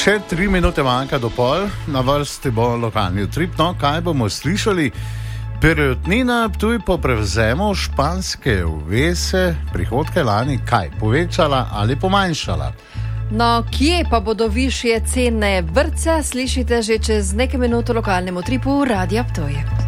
Še 3 minute manjka do pol, na vrsti bo lokalni utrip. No, kaj bomo slišali? Perutnina Ptuj po prevzemu španske uvese prihodke lani kaj? Povečala ali pomanjšala? No, kje pa bodo višje cene vrtca, slišite že čez nekaj minut v lokalnem utripu Radia Ptuj.